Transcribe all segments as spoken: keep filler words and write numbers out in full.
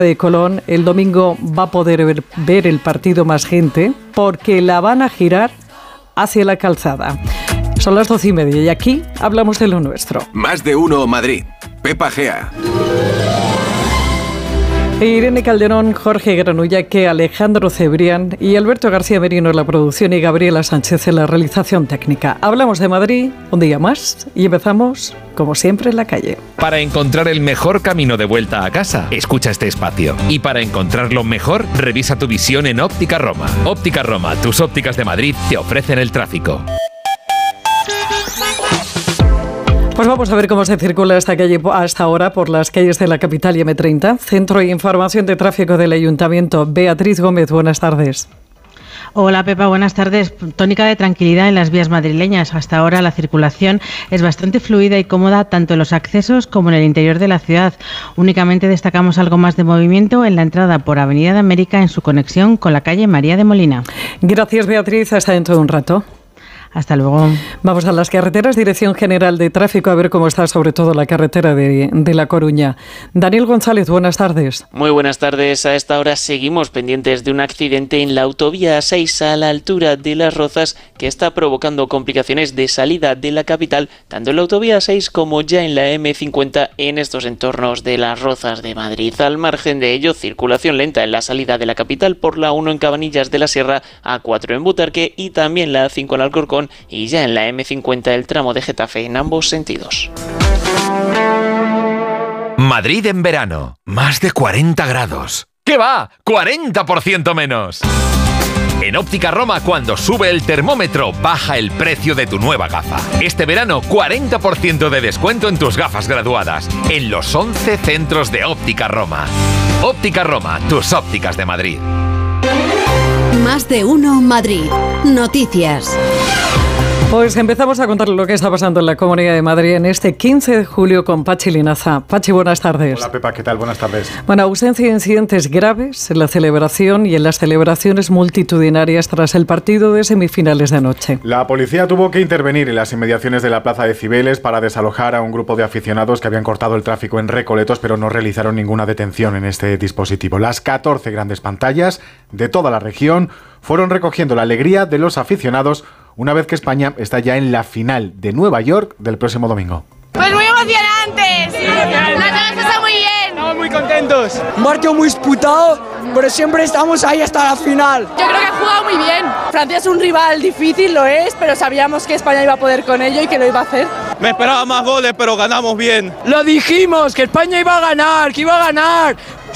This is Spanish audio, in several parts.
de Colón, el domingo va a poder ver, ver el partido más gente porque la van a girar hacia la calzada. Son las doce y media y aquí hablamos de lo nuestro. Más de uno Madrid. Pepa Gea. Irene Calderón, Jorge Granullaque, Alejandro Cebrián y Alberto García Merino en la producción y Gabriela Sánchez en la realización técnica. Hablamos de Madrid un día más y empezamos, como siempre, en la calle. Para encontrar el mejor camino de vuelta a casa, escucha este espacio. Y para encontrarlo mejor, revisa tu visión en Óptica Roma. Óptica Roma, tus ópticas de Madrid te ofrecen el tráfico. Pues vamos a ver cómo se circula esta calle hasta ahora por las calles de la capital y eme treinta. Centro de Información de Tráfico del Ayuntamiento. Beatriz Gómez, buenas tardes. Hola Pepa, buenas tardes. Tónica de tranquilidad en las vías madrileñas. Hasta ahora la circulación es bastante fluida y cómoda tanto en los accesos como en el interior de la ciudad. Únicamente destacamos algo más de movimiento en la entrada por Avenida de América en su conexión con la calle María de Molina. Gracias Beatriz, hasta dentro de un rato. Hasta luego. Vamos a las carreteras, Dirección General de Tráfico, a ver cómo está sobre todo la carretera de, de La Coruña. Daniel González, buenas tardes. Muy buenas tardes. A esta hora seguimos pendientes de un accidente en la autovía seis a la altura de Las Rozas que está provocando complicaciones de salida de la capital, tanto en la autovía seis como ya en la eme cincuenta en estos entornos de Las Rozas de Madrid. Al margen de ello, circulación lenta en la salida de la capital por la uno en Cabanillas de la Sierra, A cuatro en Butarque y también la A cinco en Alcorcón, y ya en la eme cincuenta el tramo de Getafe en ambos sentidos. Madrid en verano, más de cuarenta grados. ¿Qué va? ¡cuarenta por ciento menos! En Óptica Roma, cuando sube el termómetro, baja el precio de tu nueva gafa. Este verano, cuarenta por ciento de descuento en tus gafas graduadas, en los once centros de Óptica Roma. Óptica Roma, tus ópticas de Madrid. Más de uno Madrid. Noticias. Pues empezamos a contar lo que está pasando en la Comunidad de Madrid en este quince de julio con Pachi Linaza. Pachi, buenas tardes. Hola Pepa, ¿qué tal? Buenas tardes. Bueno, ausencia de incidentes graves en la celebración y en las celebraciones multitudinarias tras el partido de semifinales de anoche. La policía tuvo que intervenir en las inmediaciones de la Plaza de Cibeles para desalojar a un grupo de aficionados que habían cortado el tráfico en Recoletos, pero no realizaron ninguna detención en este dispositivo. Las catorce grandes pantallas de toda la región fueron recogiendo la alegría de los aficionados una vez que España está ya en la final de Nueva York del próximo domingo. Pues muy emocionantes, sí, la cosa está muy bien. Estamos muy contentos. Un partido muy disputado, pero siempre estamos ahí hasta la final. Yo creo que ha jugado muy bien. Francia es un rival difícil, lo es, pero sabíamos que España iba a poder con ello y que lo iba a hacer. Me esperaba más goles, pero ganamos bien. Lo dijimos, que España iba a ganar, que iba a ganar.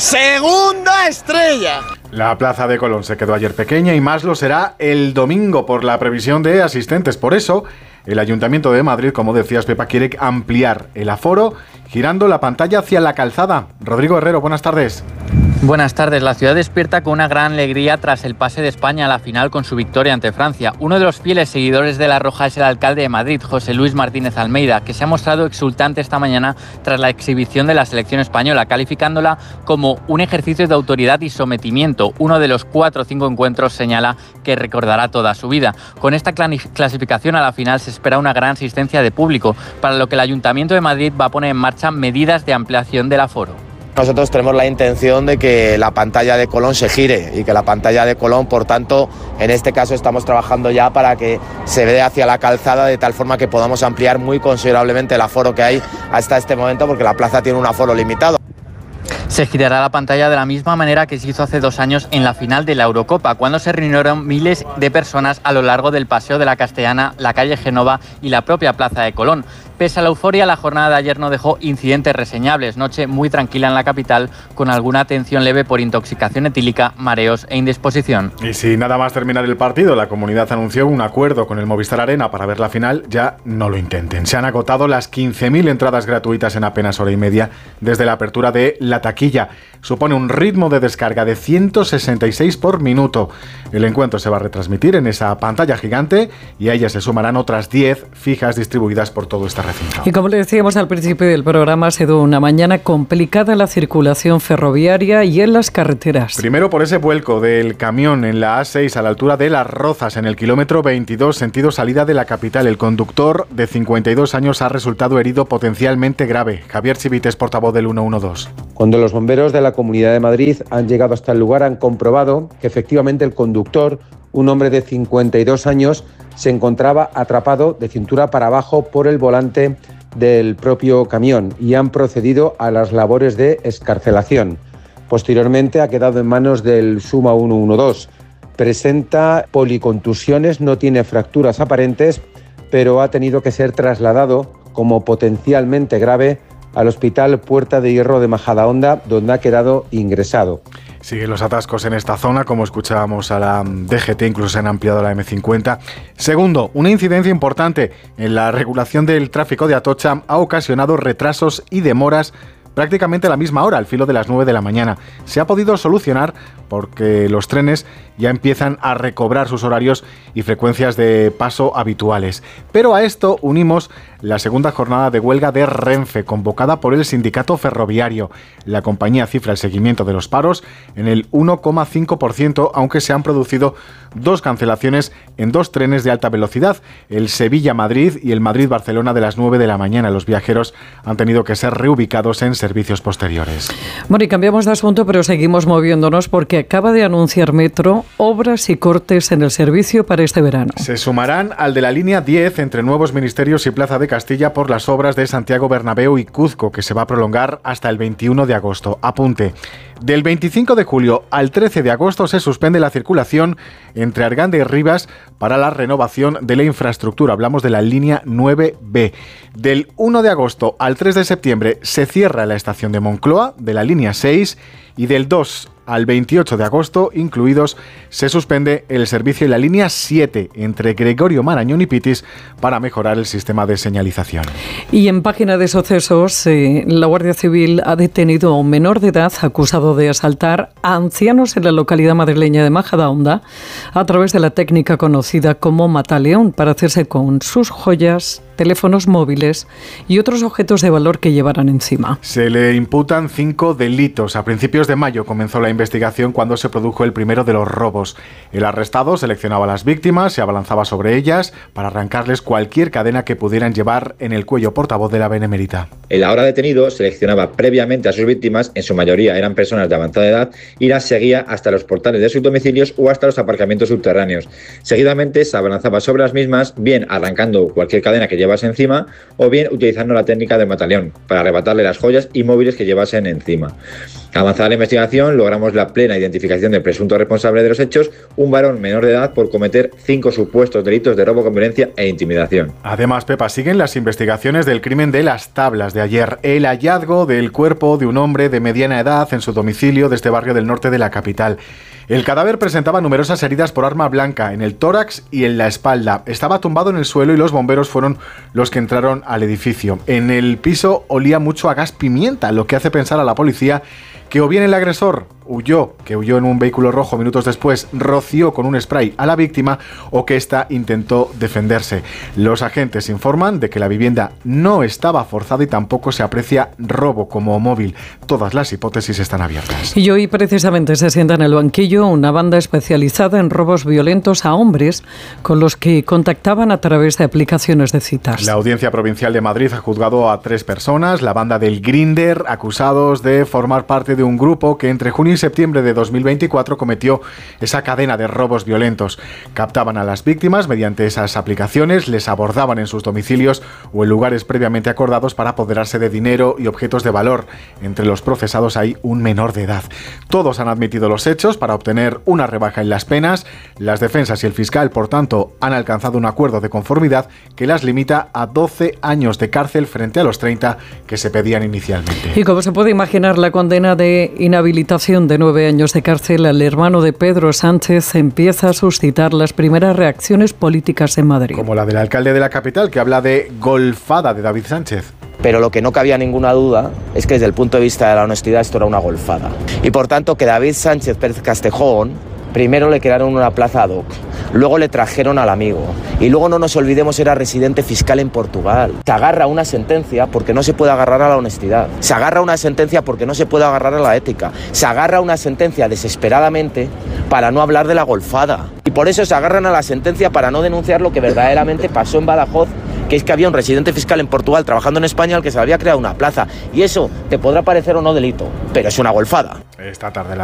¡Segunda estrella! La plaza de Colón se quedó ayer pequeña y más lo será el domingo por la previsión de asistentes. Por eso, el Ayuntamiento de Madrid, como decías Pepa, quiere ampliar el aforo girando la pantalla hacia la calzada. Rodrigo Herrero, buenas tardes. Buenas tardes. La ciudad despierta con una gran alegría tras el pase de España a la final con su victoria ante Francia. Uno de los fieles seguidores de la Roja es el alcalde de Madrid, José Luis Martínez Almeida, que se ha mostrado exultante esta mañana tras la exhibición de la selección española, calificándola como un ejercicio de autoridad y sometimiento. Uno de los cuatro o cinco encuentros, señala, que recordará toda su vida. Con esta clasificación a la final se espera una gran asistencia de público, para lo que el Ayuntamiento de Madrid va a poner en marcha medidas de ampliación del aforo. Nosotros tenemos la intención de que la pantalla de Colón se gire y que la pantalla de Colón, por tanto, en este caso estamos trabajando ya para que se vea hacia la calzada de tal forma que podamos ampliar muy considerablemente el aforo que hay hasta este momento, porque la plaza tiene un aforo limitado. Se girará la pantalla de la misma manera que se hizo hace dos años en la final de la Eurocopa, cuando se reunieron miles de personas a lo largo del Paseo de la Castellana, la calle Génova y la propia Plaza de Colón. Pese a la euforia, la jornada de ayer no dejó incidentes reseñables. Noche muy tranquila en la capital, con alguna atención leve por intoxicación etílica, mareos e indisposición. Y si nada más terminar el partido, la comunidad anunció un acuerdo con el Movistar Arena para ver la final, ya no lo intenten. Se han agotado las quince mil entradas gratuitas en apenas hora y media desde la apertura de la taquilla. Supone un ritmo de descarga de ciento sesenta y seis por minuto. El encuentro se va a retransmitir en esa pantalla gigante y a ella se sumarán otras diez fijas distribuidas por todo este recinto. Y como le decíamos al principio del programa, ha sido una mañana complicada en la circulación ferroviaria y en las carreteras. Primero por ese vuelco del camión en la A seis a la altura de Las Rozas, en el kilómetro veintidós, sentido salida de la capital. El conductor, de cincuenta y dos años, ha resultado herido potencialmente grave. Javier Chivites, portavoz del ciento doce. Cuando los bomberos de la Comunidad de Madrid han llegado hasta el lugar, han comprobado que efectivamente el conductor, un hombre de cincuenta y dos años, se encontraba atrapado de cintura para abajo por el volante del propio camión y han procedido a las labores de excarcelación. Posteriormente ha quedado en manos del SUMA ciento doce. Presenta policontusiones, no tiene fracturas aparentes, pero ha tenido que ser trasladado como potencialmente grave al Hospital Puerta de Hierro de Majadahonda, donde ha quedado ingresado. Siguen los atascos en esta zona, como escuchábamos a la D G T, incluso se han ampliado la eme cincuenta. Segundo, una incidencia importante en la regulación del tráfico de Atocha ha ocasionado retrasos y demoras prácticamente a la misma hora, al filo de las nueve de la mañana. Se ha podido solucionar porque los trenes ya empiezan a recobrar sus horarios y frecuencias de paso habituales. Pero a esto unimos la segunda jornada de huelga de Renfe, convocada por el sindicato ferroviario. La compañía cifra el seguimiento de los paros en el uno coma cinco por ciento, aunque se han producido dos cancelaciones en dos trenes de alta velocidad, el Sevilla-Madrid y el Madrid-Barcelona de las nueve de la mañana. Los viajeros han tenido que ser reubicados en servicios posteriores. Bueno, y cambiamos de asunto, pero seguimos moviéndonos porque acaba de anunciar Metro obras y cortes en el servicio para este verano. Se sumarán al de la línea diez entre Nuevos Ministerios y Plaza de Castilla por las obras de Santiago Bernabéu y Cuzco, que se va a prolongar hasta el veintiuno de agosto. Apunte, del veinticinco de julio al trece de agosto se suspende la circulación entre Arganda y Rivas para la renovación de la infraestructura. Hablamos de la línea nueve be. Del uno de agosto al tres de septiembre se cierra la estación de Moncloa de la línea seis y del dos al veintiocho de agosto, incluidos, se suspende el servicio en la línea siete entre Gregorio Marañón y Pitis para mejorar el sistema de señalización. Y en página de sucesos, eh, la Guardia Civil ha detenido a un menor de edad acusado de asaltar a ancianos en la localidad madrileña de Majadahonda a través de la técnica conocida como mataleón para hacerse con sus joyas, teléfonos móviles y otros objetos de valor que llevaran encima. Se le imputan cinco delitos. A principios de mayo comenzó la investigación cuando se produjo el primero de los robos. El arrestado seleccionaba a las víctimas, se abalanzaba sobre ellas para arrancarles cualquier cadena que pudieran llevar en el cuello. Portavoz de la Benemérita. El ahora detenido seleccionaba previamente a sus víctimas, en su mayoría eran personas de avanzada edad, y las seguía hasta los portales de sus domicilios o hasta los aparcamientos subterráneos. Seguidamente se abalanzaba sobre las mismas, bien arrancando cualquier cadena que llevase encima o bien utilizando la técnica de mataleón para arrebatarle las joyas y móviles que llevasen encima. Avanzada la investigación, logramos la plena identificación del presunto responsable de los hechos, un varón menor de edad, por cometer cinco supuestos delitos de robo con violencia e intimidación. Además, Pepa, siguen las investigaciones del crimen de Las Tablas de ayer. El hallazgo del cuerpo de un hombre de mediana edad en su domicilio de este barrio del norte de la capital. El cadáver presentaba numerosas heridas por arma blanca en el tórax y en la espalda. Estaba tumbado en el suelo y los bomberos fueron los que entraron al edificio. En el piso olía mucho a gas pimienta, lo que hace pensar a la policía que o bien el agresor huyó, que huyó en un vehículo rojo minutos después, roció con un spray a la víctima, o que ésta intentó defenderse. Los agentes informan de que la vivienda no estaba forzada y tampoco se aprecia robo como móvil. Todas las hipótesis están abiertas. Y hoy precisamente se sienta en el banquillo una banda especializada en robos violentos a hombres con los que contactaban a través de aplicaciones de citas. La Audiencia Provincial de Madrid ha juzgado a tres personas, la banda del Grindr, acusados de formar parte de un grupo que entre junio y septiembre de dos mil veinticuatro cometió esa cadena de robos violentos. Captaban a las víctimas mediante esas aplicaciones, les abordaban en sus domicilios o en lugares previamente acordados para apoderarse de dinero y objetos de valor. Entre los procesados hay un menor de edad. Todos han admitido los hechos para obtener una rebaja en las penas. Las defensas y el fiscal, por tanto, han alcanzado un acuerdo de conformidad que las limita a doce años de cárcel frente a los treinta que se pedían inicialmente. Y como se puede imaginar, la condena de inhabilitación de nueve años de cárcel al hermano de Pedro Sánchez empieza a suscitar las primeras reacciones políticas en Madrid. Como la del alcalde de la capital, que habla de golfada de David Sánchez. Pero lo que no cabía ninguna duda es que desde el punto de vista de la honestidad esto era una golfada. Y por tanto que David Sánchez Pérez Castejón primero le crearon una plaza ad hoc, luego le trajeron al amigo y luego, no nos olvidemos, era residente fiscal en Portugal. Se agarra a una sentencia porque no se puede agarrar a la honestidad, se agarra a una sentencia porque no se puede agarrar a la ética, se agarra a una sentencia desesperadamente para no hablar de la golfada. Y por eso se agarran a la sentencia para no denunciar lo que verdaderamente pasó en Badajoz que es que había un residente fiscal en Portugal trabajando en España al que se le había creado una plaza. Y eso te podrá parecer o no delito, pero es una golfada. Esta tarde la